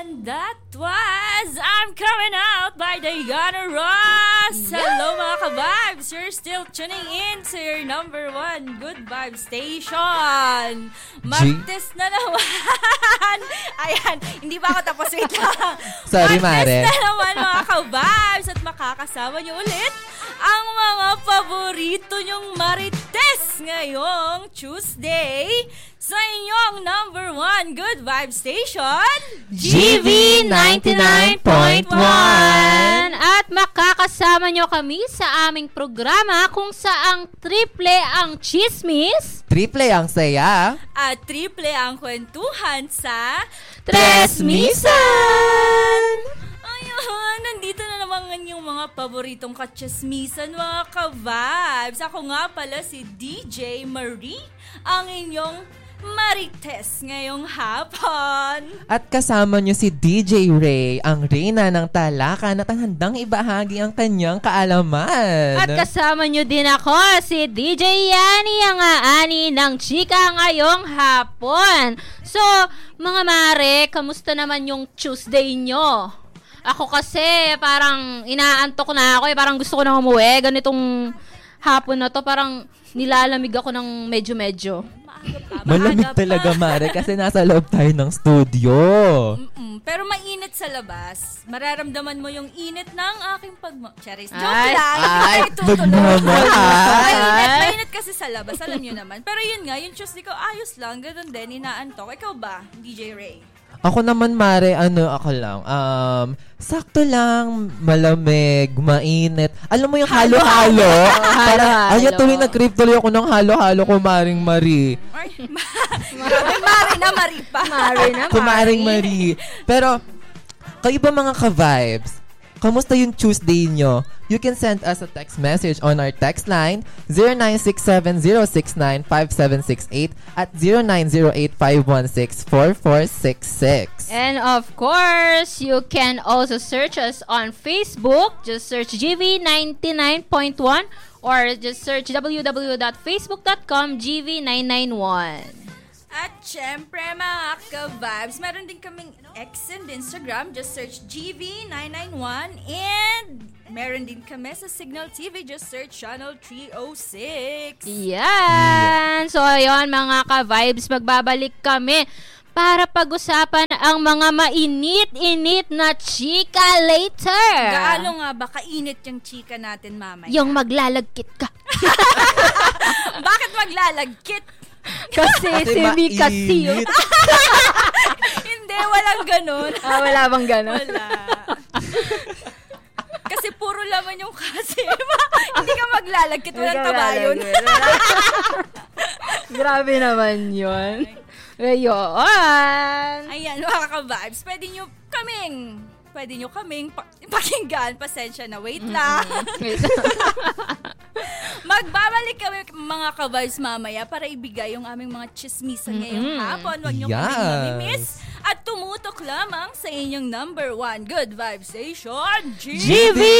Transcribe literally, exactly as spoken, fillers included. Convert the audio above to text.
And that was I'm Coming Out by Diana Ross. Yeah. Hello mga ka-vibes. You're still tuning in to your number one Good Vibe Station. Martes na naman. Ayan, hindi ba ako tapos? Wait lang. Sorry, Mare. Martes na naman mga ka-vibes at makakasama niyo ulit ang mga paborito nyong Marites ngayong Tuesday sa inyong number one Good Vibe Station, G V ninety-nine point one. At makakasama nyo kami sa aming programa kung saang triple ang chismis, triple ang saya, at triple ang kwentuhan sa Tres Misan! Ayun, nandito na naman yung mga paboritong kachismisan, mga ka-vibes. Ako nga pala si D J Marie, ang inyong Marites ngayong hapon. At kasama niyo si D J Ray, ang reyna ng Talakan at ang handang ibahagi ang kanyang kaalaman. At kasama niyo din ako, si D J Yani, ang aani ng chika ngayong hapon. So, mga mare, kamusta naman yung Tuesday nyo? Ako kasi, parang inaantok na ako eh. Parang gusto ko na umuwi. Ganitong hapon na to, parang nilalamig ako ng medyo-medyo. Malamig talaga, Mare, kasi nasa loob tayo ng studio. Mm-mm. Pero mainit sa labas. Mararamdaman mo yung init ng aking pagma... Charis, joke Ay, lang. ay, Tutuloy. magmamahal. Mainit, mainit kasi sa labas. Alam nyo naman. Pero yun nga, yung Tuesday ko, ayos lang. Ganun din, inaantok. Ikaw ba, D J Ray? Ako naman, Mare, ano, ako lang, um, sakto lang, malamig, mainit. Alam mo yung halo-halo? Halo-halo. Ayan, tuloy nag-crave tuloy ako ng halo-halo ko, Maring Marie. Ay, Mari na Marie pa. Mare na, Kumaring Marie. Pero, kayo ba mga ka-vibes? Kamusta yung Tuesday nyo? You can send us a text message on our text line zero nine six seven zero six nine five seven six eight at zero nine zero eight five one six four four six six. And of course, you can also search us on Facebook. Just search G V ninety-nine point one or just search w w w dot facebook dot com G V nine nine one. At syempre, mga ka-vibes, meron din kaming X and Instagram. Just search G V nine nine one. And meron din kami sa Signal T V. Just search Channel three oh six. Yan! So, ayun, mga ka-vibes, magbabalik kami para pag-usapan ang mga mainit-init na chika later. Gaano nga ba kainit yung chika natin mamaya? Yung maglalagkit ka. Bakit maglalagkit? Kasi semi kasi yun. Hindi, walang ganun. Ah, wala bang ganun? Wala. Kasi puro laman yung kasi. Hindi ka maglalagkit, walang taba yun. Grabe naman yun. Ayun. Ayan, mga ka-vibes, pwede nyo kaming, pwede nyo kaming pa- pakinggan, pasensya na, wait lang. Magbabalik kami mga ka-vibes mamaya para ibigay yung aming mga chismisan ngayong hapon. Huwag nyo Yes. kaming mamimiss at tumutok lamang sa inyong number one Good Vibe Station, G V